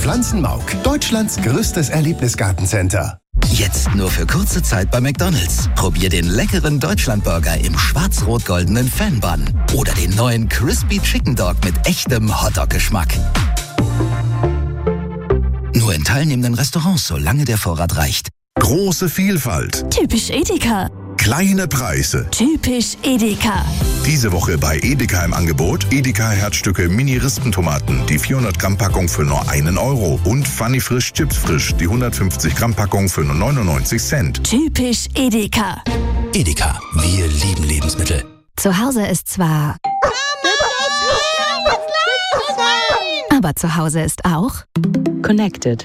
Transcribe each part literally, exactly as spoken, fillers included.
Schwanzenmaug, Deutschlands größtes Erlebnisgartencenter. Jetzt nur für kurze Zeit bei McDonald's. Probier den leckeren Deutschlandburger im schwarz-rot-goldenen Fan-Bun. Oder den neuen Crispy Chicken Dog mit echtem Hotdog-Geschmack. Nur in teilnehmenden Restaurants, solange der Vorrat reicht. Große Vielfalt. Typisch Edeka. Kleine Preise. Typisch Edeka. Diese Woche bei Edeka im Angebot Edeka Herzstücke Mini-Rispentomaten, die vierhundert Gramm Packung für nur einen Euro. Und Funny Frisch Chips Frisch, die hundertfünfzig Gramm Packung für nur neunundneunzig Cent. Typisch Edeka. Edeka, wir lieben Lebensmittel. Zu Hause ist zwar... Aber zu Hause ist auch... Connected.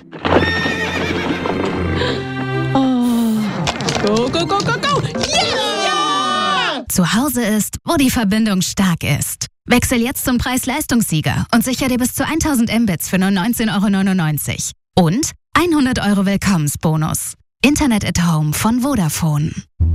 Go, go, go, go, go! Yeah! Zu Hause ist, wo die Verbindung stark ist. Wechsel jetzt zum Preis-Leistungssieger und sichere dir bis zu tausend Mbits für nur neunzehn Euro neunundneunzig. Und hundert Euro Willkommensbonus. Internet at Home von Vodafone.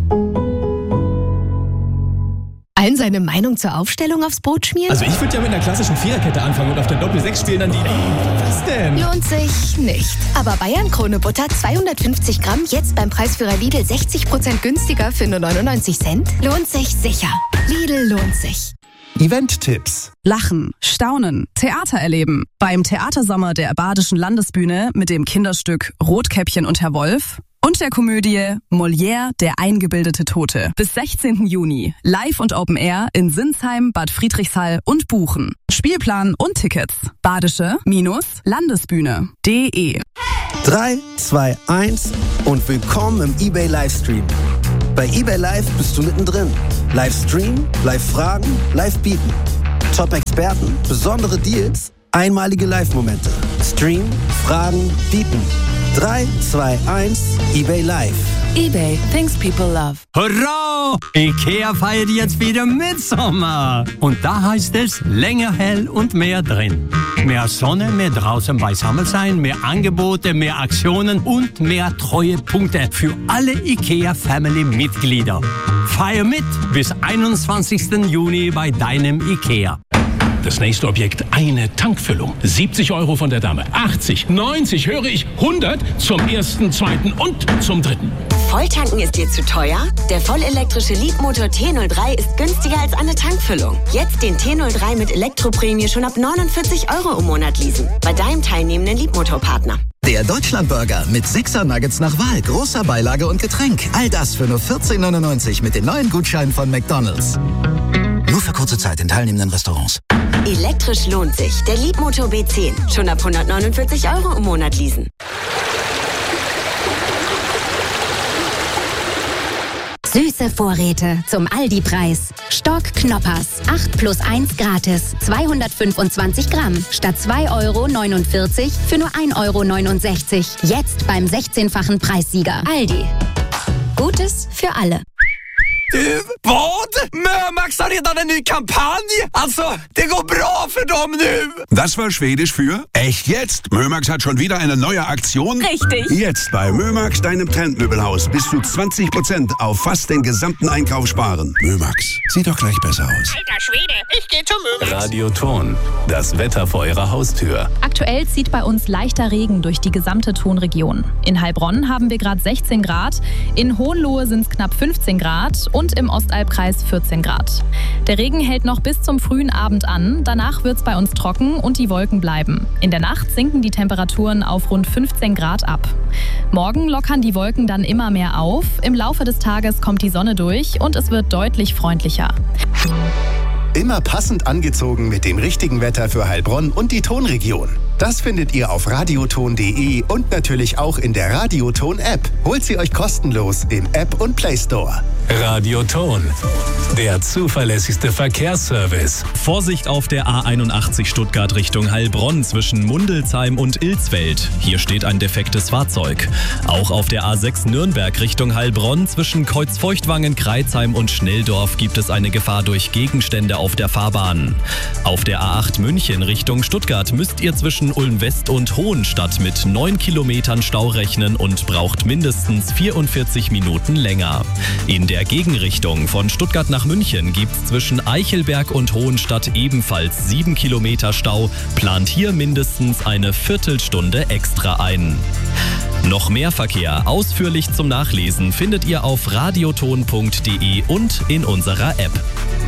Allen seine Meinung zur Aufstellung aufs Brot schmieren? Also ich würde ja mit einer klassischen Viererkette anfangen und auf der Doppel sechs spielen dann die... Was denn? Lohnt sich nicht. Aber Bayern Krone Butter zweihundertfünfzig Gramm jetzt beim Preisführer Lidl sechzig Prozent günstiger für nur neunundneunzig Cent? Lohnt sich sicher. Lidl lohnt sich. Event-Tipps. Lachen, staunen, Theater erleben. Beim Theatersommer der Badischen Landesbühne mit dem Kinderstück Rotkäppchen und Herr Wolf und der Komödie Molière, der eingebildete Tote. Bis sechzehnten Juni. Live und Open Air in Sinsheim, Bad Friedrichshall und Buchen. Spielplan und Tickets. Badische-Landesbühne punkt de. drei, zwei, eins und willkommen im eBay Livestream. Bei eBay Live bist du mittendrin. Livestream, Live-Fragen, Live-Bieten. Top-Experten, besondere Deals, einmalige Live-Momente. Stream, Fragen, Bieten. drei, zwei, eins, eBay Live. eBay, things people love. Hurra! IKEA feiert jetzt wieder Mitsommer. Und da heißt es länger hell und mehr drin. Mehr Sonne, mehr draußen beisammen sein, mehr Angebote, mehr Aktionen und mehr Treuepunkte für alle IKEA-Family-Mitglieder. Feier mit bis einundzwanzigsten Juni bei deinem IKEA. Das nächste Objekt, eine Tankfüllung. siebzig Euro von der Dame. achtzig, neunzig, höre ich, hundert zum ersten, zweiten und zum dritten. Volltanken ist dir zu teuer? Der vollelektrische Leadmotor T null drei ist günstiger als eine Tankfüllung. Jetzt den T null drei mit Elektroprämie schon ab neunundvierzig Euro im Monat leasen. Bei deinem teilnehmenden Leadmotorpartner. Der Deutschlandburger mit sechser Nuggets nach Wahl, großer Beilage und Getränk. All das für nur vierzehn neunundneunzig mit den neuen Gutscheinen von McDonald's. Nur für kurze Zeit in teilnehmenden Restaurants. Elektrisch lohnt sich. Der Leadmotor B zehn. Schon ab hundertneunundvierzig Euro im Monat leasen. Süße Vorräte zum Aldi-Preis. Stock Knoppers. acht plus eins gratis. zweihundertfünfundzwanzig Gramm. Statt zwei Euro neunundvierzig für nur ein Euro neunundsechzig. Jetzt beim sechzehnfachen Preissieger. Aldi. Gutes für alle. Du, vad? Mömax har redan en ny kampanj! Alltså, det går bra för dem nu! Das war Schwedisch für echt jetzt. Mömax hat schon wieder eine neue Aktion. Richtig. Jetzt bei Mömax, deinem Trendmöbelhaus, bis zu zwanzig Prozent auf fast den gesamten Einkauf sparen. Mömax, sieht doch gleich besser aus. Alter Schwede, ich geh zum Möbel. Radioton, das Wetter vor Ihrer Haustür. Aktuell zieht bei uns leichter Regen durch die gesamte Tonregion. In Heilbronn haben wir gerade sechzehn Grad, in Hohenlohe sind es knapp fünfzehn Grad und im Ostalbkreis vierzehn Grad. Der Regen hält noch bis zum frühen Abend an, danach wird es bei uns trocken und die Wolken bleiben. In der Nacht sinken die Temperaturen auf rund fünfzehn Grad ab. Morgen lockern die Wolken dann immer mehr auf, im Laufe des Tages kommt die Sonne durch und es wird deutlich freundlicher. Immer passend angezogen mit dem richtigen Wetter für Heilbronn und die Tonregion. Das findet ihr auf radioton punkt de und natürlich auch in der Radioton-App. Holt sie euch kostenlos im App und Play Store. Radioton, der zuverlässigste Verkehrsservice. Vorsicht auf der A einundachtzig Stuttgart Richtung Heilbronn zwischen Mundelsheim und Ilsfeld. Hier steht ein defektes Fahrzeug. Auch auf der A sechs Nürnberg Richtung Heilbronn zwischen Kreuzfeuchtwangen, Kreizheim und Schnelldorf gibt es eine Gefahr durch Gegenstände auf der Fahrbahn. Auf der A acht München Richtung Stuttgart müsst ihr zwischen zwischen Ulm West und Hohenstadt mit neun Kilometern Stau rechnen und braucht mindestens vierundvierzig Minuten länger. In der Gegenrichtung von Stuttgart nach München gibt's zwischen Eichelberg und Hohenstadt ebenfalls sieben Kilometer Stau, plant hier mindestens eine Viertelstunde extra ein. Noch mehr Verkehr ausführlich zum Nachlesen findet ihr auf radioton punkt de und in unserer App.